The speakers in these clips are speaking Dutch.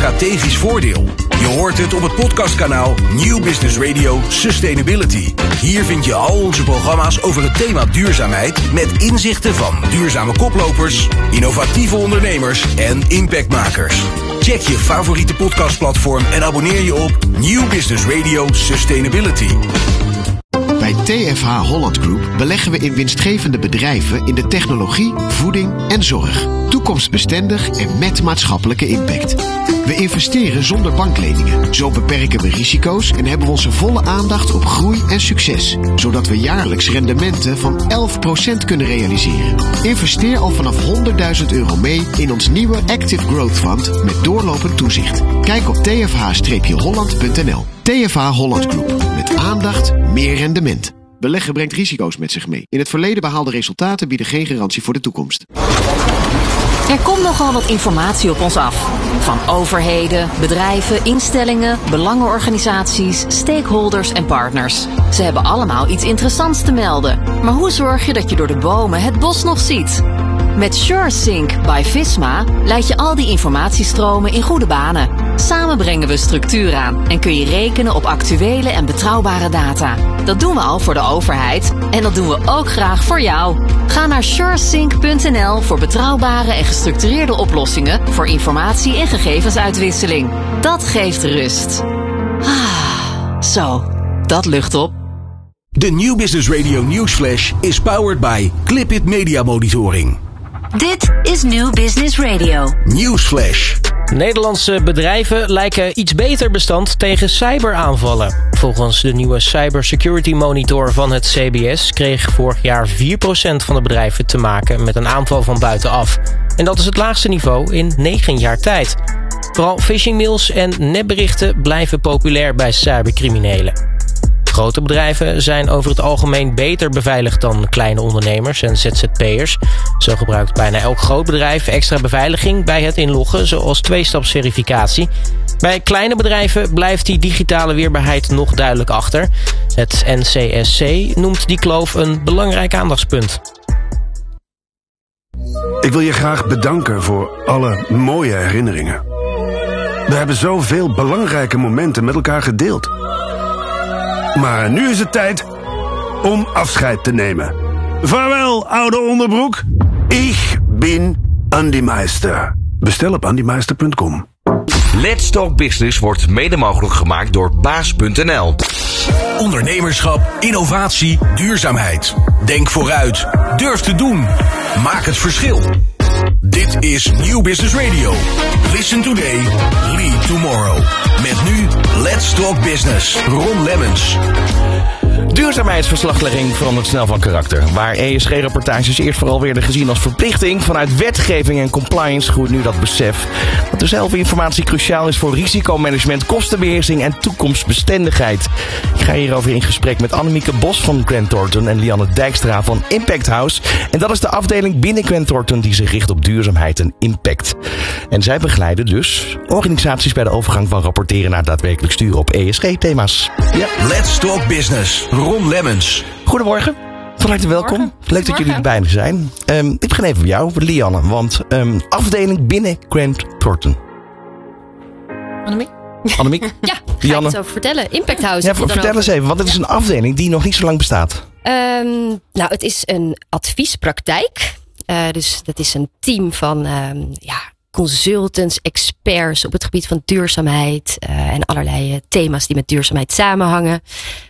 strategisch voordeel? Je hoort het op het podcastkanaal New Business Radio Sustainability. Hier vind je al onze programma's over het thema duurzaamheid met inzichten van duurzame koplopers, innovatieve ondernemers en impactmakers. Check je favoriete podcastplatform en abonneer je op New Business Radio Sustainability. Bij TFH Holland Group beleggen we in winstgevende bedrijven in de technologie, voeding en zorg. Toekomstbestendig en met maatschappelijke impact. We investeren zonder bankleningen. Zo beperken we risico's en hebben we onze volle aandacht op groei en succes. Zodat we jaarlijks rendementen van 11% kunnen realiseren. Investeer al vanaf €100.000 mee in ons nieuwe Active Growth Fund met doorlopend toezicht. Kijk op tfh-holland.nl. TFH Holland Group. Met aandacht, meer rendement. Beleggen brengt risico's met zich mee. In het verleden behaalde resultaten bieden geen garantie voor de toekomst. Er komt nogal wat informatie op ons af. Van overheden, bedrijven, instellingen, belangenorganisaties, stakeholders en partners. Ze hebben allemaal iets interessants te melden. Maar hoe zorg je dat je door de bomen het bos nog ziet? Met SureSync by Visma leid je al die informatiestromen in goede banen. Samen brengen we structuur aan en kun je rekenen op actuele en betrouwbare data. Dat doen we al voor de overheid en dat doen we ook graag voor jou. Ga naar suresync.nl voor betrouwbare en gestructureerde oplossingen voor informatie- en gegevensuitwisseling. Dat geeft rust. Zo, dat lucht op. De New Business Radio Newsflash is powered by Clipit Media Monitoring. Dit is New Business Radio. Newsflash. Nederlandse bedrijven lijken iets beter bestand tegen cyberaanvallen. Volgens de nieuwe Cybersecurity Monitor van het CBS kreeg vorig jaar 4% van de bedrijven te maken met een aanval van buitenaf. En dat is het laagste niveau in 9 jaar tijd. Vooral phishingmails en nepberichten blijven populair bij cybercriminelen. Grote bedrijven zijn over het algemeen beter beveiligd dan kleine ondernemers en ZZP'ers. Zo gebruikt bijna elk groot bedrijf extra beveiliging bij het inloggen, zoals tweestapsverificatie. Bij kleine bedrijven blijft die digitale weerbaarheid nog duidelijk achter. Het NCSC noemt die kloof een belangrijk aandachtspunt. Ik wil je graag bedanken voor alle mooie herinneringen. We hebben zoveel belangrijke momenten met elkaar gedeeld. Maar nu is het tijd om afscheid te nemen. Vaarwel, oude onderbroek. Ik ben Andy Meister. Bestel op andymeister.com. Let's Talk Business wordt mede mogelijk gemaakt door baas.nl. Ondernemerschap, innovatie, duurzaamheid. Denk vooruit. Durf te doen. Maak het verschil. Dit is New Business Radio. Listen today, lead tomorrow. Met nu Let's Talk Business. Ron Lemmens. Duurzaamheidsverslaglegging verandert snel van karakter. Waar ESG-rapportages eerst vooral werden gezien als verplichting, vanuit wetgeving en compliance groeit nu dat besef dat dezelfde informatie cruciaal is voor risicomanagement, kostenbeheersing en toekomstbestendigheid. Ik ga hierover in gesprek met Annemieke Bos van Grant Thornton en Lianne Dijkstra van Impact House. En dat is de afdeling binnen Grant Thornton die zich richt op duurzaamheid en impact. En zij begeleiden dus organisaties bij de overgang van rapporteren naar daadwerkelijk sturen op ESG-thema's. Ja. Let's Talk Business. Ron Lemmens. Goedemorgen. Van harte welkom. Leuk dat jullie erbij zijn. Ik begin even bij jou, Lianne. Want afdeling binnen Grant Thornton. Annemiek? Ja, ga ik iets over vertellen. Impact House. Ja, vertel eens even, want het is een afdeling die nog niet zo lang bestaat. Nou, het is een adviespraktijk. Dus dat is een team van consultants, experts op het gebied van duurzaamheid. En allerlei thema's die met duurzaamheid samenhangen.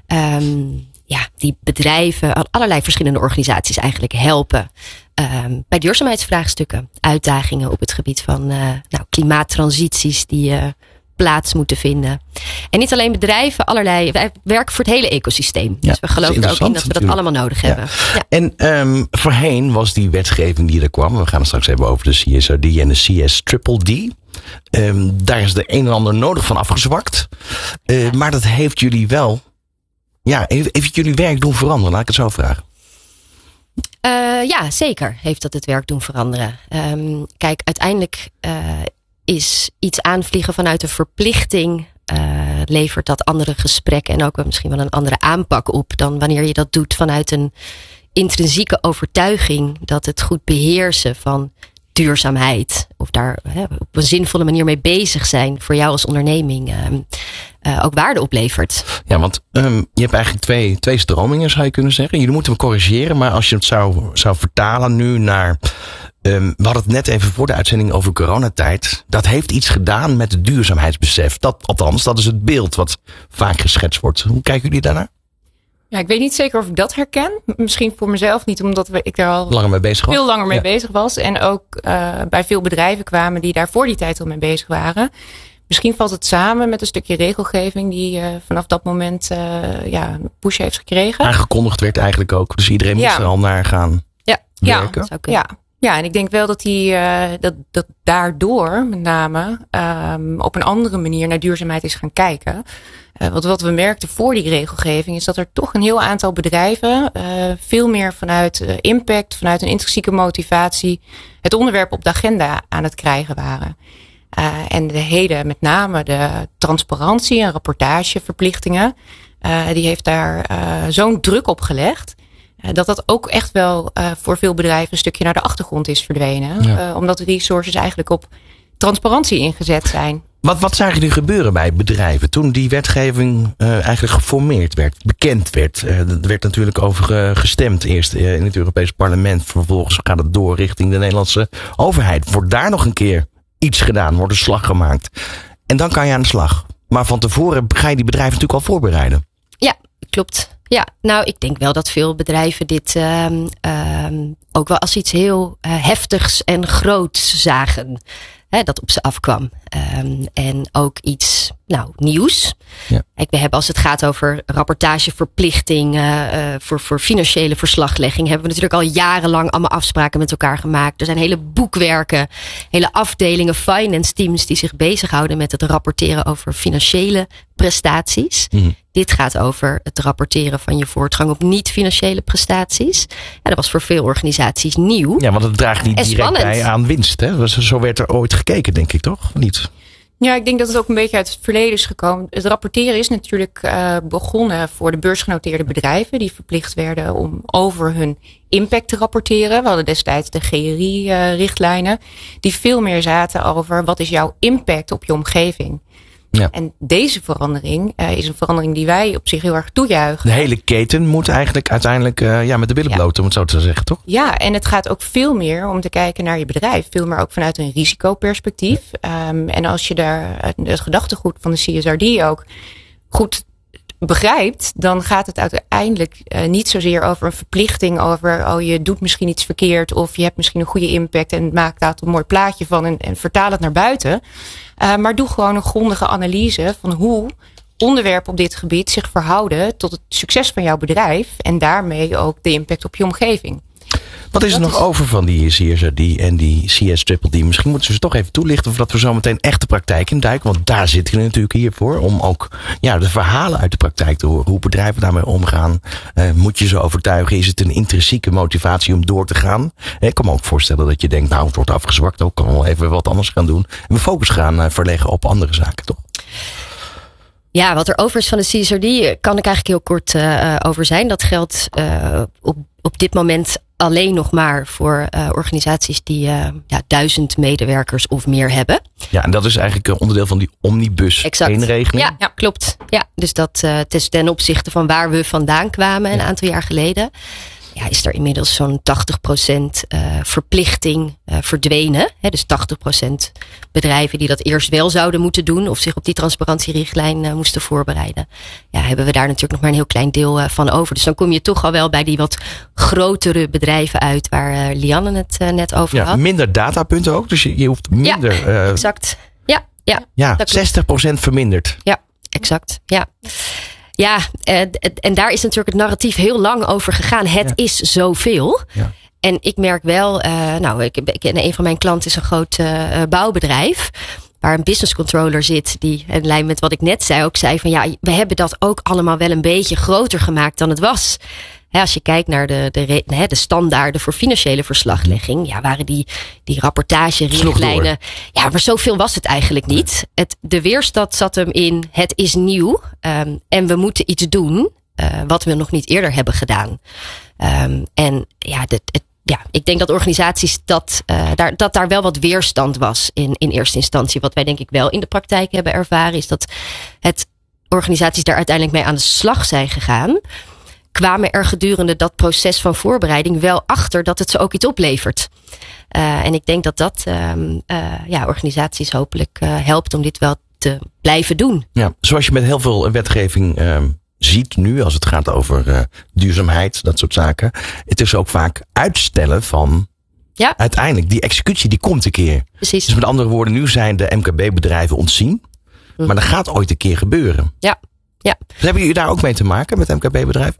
Die bedrijven, allerlei verschillende organisaties eigenlijk helpen bij duurzaamheidsvraagstukken. Uitdagingen op het gebied van klimaattransities die plaats moeten vinden. En niet alleen bedrijven, wij werken voor het hele ecosysteem. Dus we geloven er ook in dat we dat allemaal nodig hebben. Ja. En voorheen was die wetgeving die er kwam, we gaan het straks hebben over de CSRD en de CS-triple-D. Daar is de een en ander nodig van afgezwakt. Maar dat heeft jullie wel, heeft jullie werk doen veranderen? Laat ik het zo vragen. Ja, zeker heeft dat het werk doen veranderen. Kijk, uiteindelijk is iets aanvliegen vanuit een verplichting levert dat andere gesprekken en ook misschien wel een andere aanpak op dan wanneer je dat doet vanuit een intrinsieke overtuiging dat het goed beheersen van duurzaamheid of daar op een zinvolle manier mee bezig zijn voor jou als onderneming ook waarde oplevert. Ja, want je hebt eigenlijk twee stromingen, zou je kunnen zeggen. Jullie moeten me corrigeren, maar als je het zou vertalen nu naar... we hadden het net even voor de uitzending over coronatijd. Dat heeft iets gedaan met het duurzaamheidsbesef. Dat is het beeld wat vaak geschetst wordt. Hoe kijken jullie daarnaar? Ja, ik weet niet zeker of ik dat herken. Misschien voor mezelf niet, omdat ik daar al langer mee bezig was. Veel langer mee bezig was. En ook bij veel bedrijven kwamen die daar voor die tijd al mee bezig waren. Misschien valt het samen met een stukje regelgeving die vanaf dat moment een push heeft gekregen. Aangekondigd werd eigenlijk ook. Dus iedereen moest er al naar gaan werken. Ja, en ik denk wel dat dat daardoor met name op een andere manier naar duurzaamheid is gaan kijken. Wat we merkten voor die regelgeving is dat er toch een heel aantal bedrijven veel meer vanuit impact, vanuit een intrinsieke motivatie het onderwerp op de agenda aan het krijgen waren. En met name de transparantie en rapportageverplichtingen, die heeft daar zo'n druk op gelegd. Dat ook echt wel voor veel bedrijven een stukje naar de achtergrond is verdwenen. Ja. Omdat de resources eigenlijk op transparantie ingezet zijn. Wat zagen jullie gebeuren bij bedrijven toen die wetgeving eigenlijk geformeerd werd, bekend werd? Er werd natuurlijk over gestemd eerst in het Europese parlement. Vervolgens gaat het door richting de Nederlandse overheid. Wordt daar nog een keer iets gedaan, wordt een slag gemaakt. En dan kan je aan de slag. Maar van tevoren ga je die bedrijven natuurlijk al voorbereiden. Ja, klopt. Ja, nou, ik denk wel dat veel bedrijven dit ook wel als iets heel heftigs en groots zagen. Dat op ze afkwam. En ook iets nieuws. Ja. We hebben, als het gaat over rapportageverplichting voor financiële verslaglegging, hebben we natuurlijk al jarenlang allemaal afspraken met elkaar gemaakt. Er zijn hele boekwerken, hele afdelingen, finance teams die zich bezighouden met het rapporteren over financiële prestaties. Mm. Dit gaat over het rapporteren van je voortgang op niet-financiële prestaties. Ja, dat was voor veel organisaties nieuw. Ja, want het draagt niet direct bij aan winst. Hè? Zo werd er ooit gekeken, denk ik, toch? Niet? Ja, ik denk dat het ook een beetje uit het verleden is gekomen. Het rapporteren is natuurlijk begonnen voor de beursgenoteerde bedrijven die verplicht werden om over hun impact te rapporteren. We hadden destijds de GRI-richtlijnen die veel meer zaten over wat is jouw impact op je omgeving. Ja. En deze verandering is een verandering die wij op zich heel erg toejuichen. De hele keten moet eigenlijk uiteindelijk met de billen bloot, om het zo te zeggen, toch? Ja, en het gaat ook veel meer om te kijken naar je bedrijf. Veel meer ook vanuit een risicoperspectief. En als je daar het gedachtegoed van de CSRD ook goed begrijpt, dan gaat het uiteindelijk niet zozeer over een verplichting over je doet misschien iets verkeerd of je hebt misschien een goede impact en maak daar een mooi plaatje van en vertaal het naar buiten. Maar doe gewoon een grondige analyse van hoe onderwerpen op dit gebied zich verhouden tot het succes van jouw bedrijf en daarmee ook de impact op je omgeving. Wat is er nog over van die CSRD en die CS-Triple-D? Misschien moeten we ze toch even toelichten voordat we zo meteen echt de praktijk induiken. Want daar zitten we natuurlijk hier voor. Om ook de verhalen uit de praktijk te horen. Hoe bedrijven daarmee omgaan. Moet je ze overtuigen? Is het een intrinsieke motivatie om door te gaan? Ik kan me ook voorstellen dat je denkt, het wordt afgezwakt. Ook kan wel even wat anders gaan doen. En we focus gaan verleggen op andere zaken, toch? Ja, wat er over is van de CSRD kan ik eigenlijk heel kort over zijn. Dat geldt op dit moment alleen nog maar voor organisaties die 1000 medewerkers of meer hebben. Ja, en dat is eigenlijk onderdeel van die omnibus 1-regeling. Ja, klopt. Ja, dus dat het is ten opzichte van waar we vandaan kwamen een aantal jaar geleden. Ja, is er inmiddels zo'n 80% verplichting verdwenen. Dus 80% bedrijven die dat eerst wel zouden moeten doen of zich op die transparantierichtlijn moesten voorbereiden. Ja, hebben we daar natuurlijk nog maar een heel klein deel van over. Dus dan kom je toch al wel bij die wat grotere bedrijven uit waar Lianne het net over had. Minder datapunten ook, dus je hoeft minder. Ja, exact. Ja, 60% verminderd. Ja, exact. Ja. Ja, en daar is natuurlijk het narratief heel lang over gegaan. Het is zoveel. Ja. En ik merk wel, een van mijn klanten is een groot bouwbedrijf. Waar een business controller zit die in lijn met wat ik net zei ook zei van we hebben dat ook allemaal wel een beetje groter gemaakt dan het was. Als je kijkt naar de standaarden voor financiële verslaglegging, waren die rapportagerichtlijnen. Ja, maar zoveel was het eigenlijk niet. De weerstand zat hem in, het is nieuw en we moeten iets doen wat we nog niet eerder hebben gedaan. ik denk dat organisaties dat daar wel wat weerstand was in eerste instantie. Wat wij denk ik wel in de praktijk hebben ervaren is dat organisaties daar uiteindelijk mee aan de slag zijn gegaan. Kwamen er gedurende dat proces van voorbereiding wel achter dat het ze ook iets oplevert. En ik denk dat organisaties hopelijk helpt om dit wel te blijven doen. Ja, zoals je met heel veel wetgeving ziet nu, als het gaat over duurzaamheid, dat soort zaken. Het is ook vaak uitstellen van uiteindelijk die executie, die komt een keer. Precies. Dus met andere woorden, nu zijn de MKB-bedrijven ontzien. Maar dat gaat ooit een keer gebeuren. Ja. Dus hebben jullie daar ook mee te maken met MKB-bedrijven?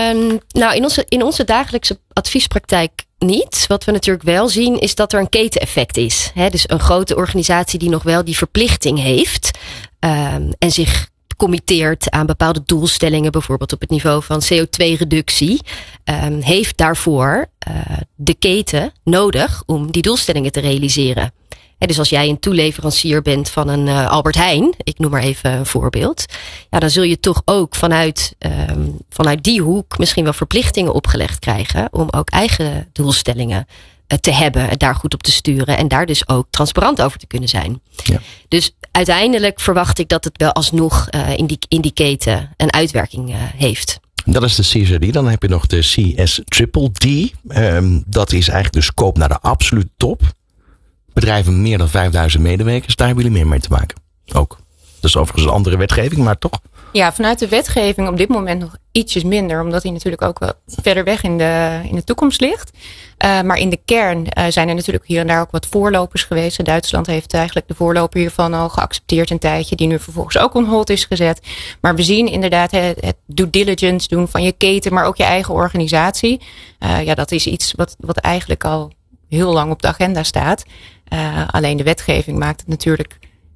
In onze dagelijkse adviespraktijk niet. Wat we natuurlijk wel zien is dat er een keteneffect is. Dus een grote organisatie die nog wel die verplichting heeft en zich committeert aan bepaalde doelstellingen, bijvoorbeeld op het niveau van CO2-reductie, heeft daarvoor de keten nodig om die doelstellingen te realiseren. Dus als jij een toeleverancier bent van een Albert Heijn, ik noem maar even een voorbeeld, dan zul je toch ook vanuit die hoek misschien wel verplichtingen opgelegd krijgen om ook eigen doelstellingen te hebben en daar goed op te sturen en daar dus ook transparant over te kunnen zijn. Ja. Dus uiteindelijk verwacht ik dat het wel alsnog in die keten een uitwerking heeft. Dat is de CSRD. Dan heb je nog de CSDDD. Dat is eigenlijk de scope naar de absolute top. Bedrijven meer dan 5000 medewerkers, daar hebben jullie meer mee te maken. Ook. Dat is overigens een andere wetgeving, maar toch? Ja, vanuit de wetgeving op dit moment nog ietsjes minder. Omdat die natuurlijk ook wel verder weg in de toekomst ligt. Maar in de kern zijn er natuurlijk hier en daar ook wat voorlopers geweest. Duitsland heeft eigenlijk de voorloper hiervan al geaccepteerd een tijdje. Die nu vervolgens ook on hold is gezet. Maar we zien inderdaad het due diligence doen van je keten, maar ook je eigen organisatie. Dat is iets wat eigenlijk al heel lang op de agenda staat. Alleen de wetgeving maakt het natuurlijk,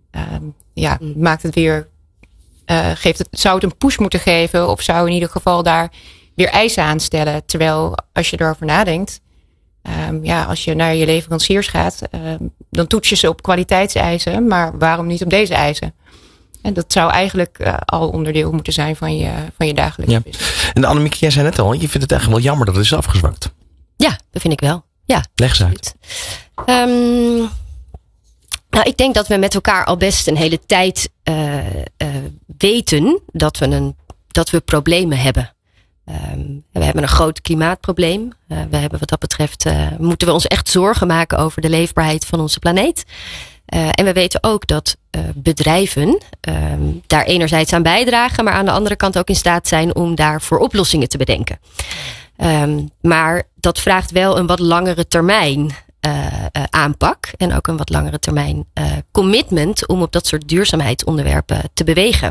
maakt het weer, zou het een push moeten geven of zou in ieder geval daar weer eisen aan stellen. Terwijl als je erover nadenkt, als je naar je leveranciers gaat, dan toets je ze op kwaliteitseisen, maar waarom niet op deze eisen? En dat zou eigenlijk al onderdeel moeten zijn van je dagelijkse business. En Annemieke, jij zei net al, je vindt het echt wel jammer dat het is afgezwakt. Ja, dat vind ik wel. Ja, leg eens uit. Ik denk dat we met elkaar al best een hele tijd weten dat we problemen hebben. We hebben een groot klimaatprobleem. We hebben wat dat betreft moeten we ons echt zorgen maken over de leefbaarheid van onze planeet. En we weten ook dat bedrijven daar enerzijds aan bijdragen, maar aan de andere kant ook in staat zijn om daarvoor oplossingen te bedenken. Maar dat vraagt wel een wat langere termijn aanpak en ook een wat langere termijn commitment om op dat soort duurzaamheidsonderwerpen te bewegen.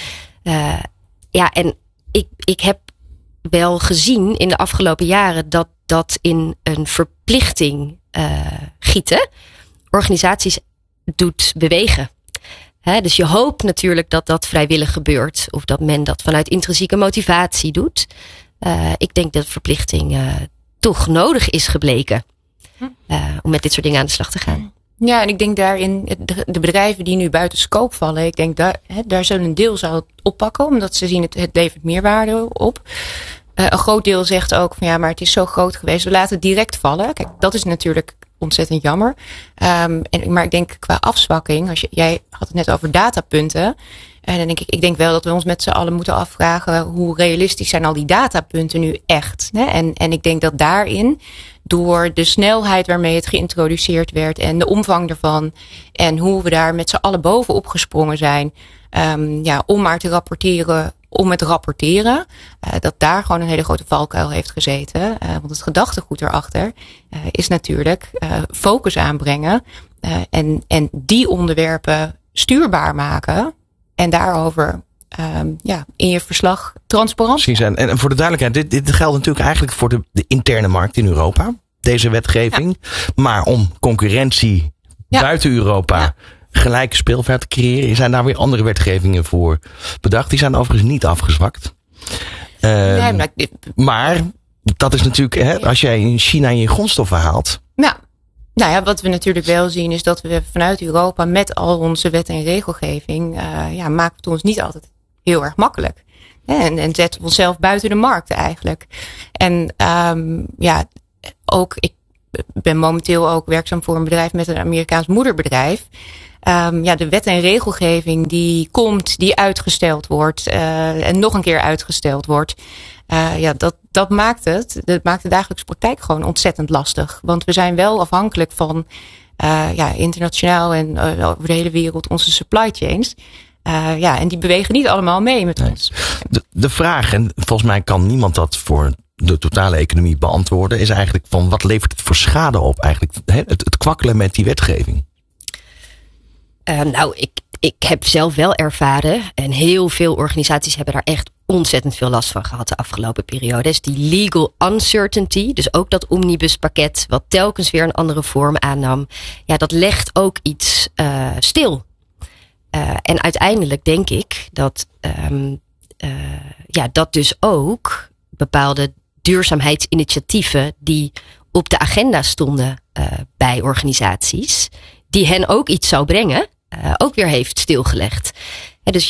En ik heb wel gezien in de afgelopen jaren dat in een verplichting gieten organisaties doet bewegen. Dus je hoopt natuurlijk dat dat vrijwillig gebeurt of dat men dat vanuit intrinsieke motivatie doet. Ik denk dat verplichting toch nodig is gebleken om met dit soort dingen aan de slag te gaan. Ja, en ik denk daarin, de bedrijven die nu buiten scope vallen, ik denk daar zullen een deel zal oppakken, omdat ze zien het levert meerwaarde op. Een groot deel zegt ook van maar het is zo groot geweest, we laten het direct vallen. Kijk, dat is natuurlijk ontzettend jammer. Maar ik denk qua afzwakking, jij had het net over datapunten. En dan denk ik denk wel dat we ons met z'n allen moeten afvragen hoe realistisch zijn al die datapunten nu echt. Hè? En ik denk dat daarin, door de snelheid waarmee het geïntroduceerd werd en de omvang ervan en hoe we daar met z'n allen bovenop gesprongen zijn, om maar te rapporteren om het rapporteren, dat daar gewoon een hele grote valkuil heeft gezeten. Want het gedachtegoed erachter is natuurlijk focus aanbrengen en die onderwerpen stuurbaar maken en daarover in je verslag transparant. Precies, en voor de duidelijkheid, dit geldt natuurlijk eigenlijk voor de interne markt in Europa, deze wetgeving. Ja. Maar om concurrentie buiten Europa gelijke speelveld te creëren, zijn daar weer andere wetgevingen voor bedacht. Die zijn overigens niet afgezwakt. Maar dat is natuurlijk, als jij in China je grondstoffen haalt. Wat we natuurlijk wel zien is dat we vanuit Europa met al onze wet en regelgeving maakt het ons niet altijd heel erg makkelijk. En zetten we onszelf buiten de markt eigenlijk. En ik ben momenteel ook werkzaam voor een bedrijf met een Amerikaans moederbedrijf. De wet en regelgeving die komt, die uitgesteld wordt en nog een keer uitgesteld wordt. Dat maakt de dagelijkse praktijk gewoon ontzettend lastig. Want we zijn wel afhankelijk van internationaal en over de hele wereld onze supply chains. En die bewegen niet allemaal mee met ons. De vraag, en volgens mij kan niemand dat voor de totale economie beantwoorden, is eigenlijk van wat levert het voor schade op eigenlijk? Het kwakkelen met die wetgeving. Ik heb zelf wel ervaren en heel veel organisaties hebben daar echt ontzettend veel last van gehad de afgelopen periode. Dus die legal uncertainty, dus ook dat omnibuspakket wat telkens weer een andere vorm aannam. Ja, dat legt ook iets stil. En uiteindelijk denk ik dat dat dus ook bepaalde duurzaamheidsinitiatieven die op de agenda stonden bij organisaties, die hen ook iets zou brengen, ook weer heeft stilgelegd. Dus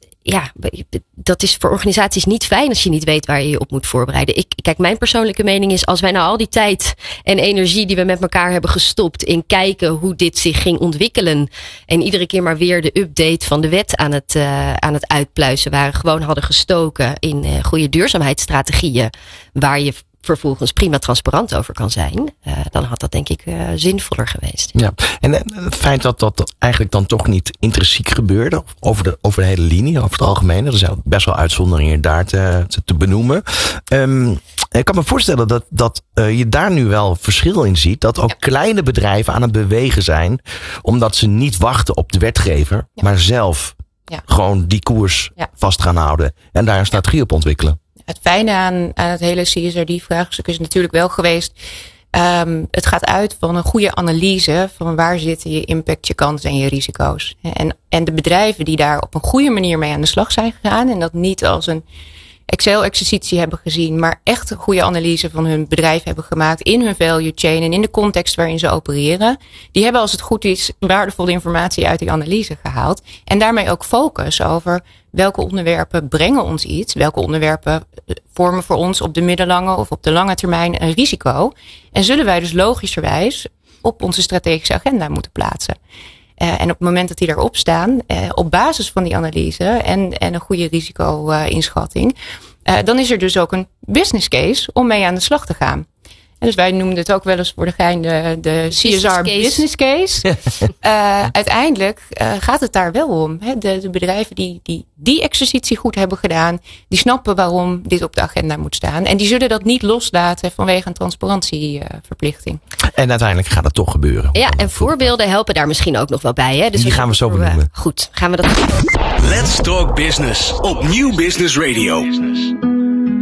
dat is voor organisaties niet fijn als je niet weet waar je je op moet voorbereiden. Kijk, mijn persoonlijke mening is, als wij nou al die tijd en energie die we met elkaar hebben gestopt in kijken hoe dit zich ging ontwikkelen en iedere keer maar weer de update van de wet aan het uitpluizen waren, gewoon hadden gestoken in goede duurzaamheidsstrategieën waar je vervolgens prima transparant over kan zijn, dan had dat denk ik zinvoller geweest. Ja, en het feit dat eigenlijk dan toch niet intrinsiek gebeurde over de hele linie, over het algemeen, er zijn best wel uitzonderingen daar te benoemen. Ik kan me voorstellen dat je daar nu wel verschil in ziet, dat ook kleine bedrijven aan het bewegen zijn, omdat ze niet wachten op de wetgever, maar zelf gewoon die koers vast gaan houden en daar een strategie op ontwikkelen. Het fijne aan het hele CSRD-vraagstuk is natuurlijk wel geweest, het gaat uit van een goede analyse van waar zitten je impact, je kansen en je risico's. En de bedrijven die daar op een goede manier mee aan de slag zijn gegaan en dat niet als een Excel-exercitie hebben gezien, maar echt een goede analyse van hun bedrijf hebben gemaakt in hun value chain en in de context waarin ze opereren. Die hebben, als het goed is, waardevolle informatie uit die analyse gehaald. En daarmee ook focus over welke onderwerpen brengen ons iets, welke onderwerpen vormen voor ons op de middellange of op de lange termijn een risico. En zullen wij dus logischerwijs op onze strategische agenda moeten plaatsen. En op het moment dat die erop staan, op basis van die analyse en een goede risico-inschatting, dan is er dus ook een business case om mee aan de slag te gaan. En dus wij noemden het ook wel eens voor de gein de CSR business case. Uiteindelijk gaat het daar wel om. Hè? De bedrijven die exercitie goed hebben gedaan, die snappen waarom dit op de agenda moet staan. En die zullen dat niet loslaten vanwege een transparantieverplichting. En uiteindelijk gaat het toch gebeuren. Ja, en voorbeelden helpen daar misschien ook nog wel bij. Hè? Dus die gaan we zo benoemen. Goed, gaan we dat doen. Let's Talk Business op Nieuw Business Radio.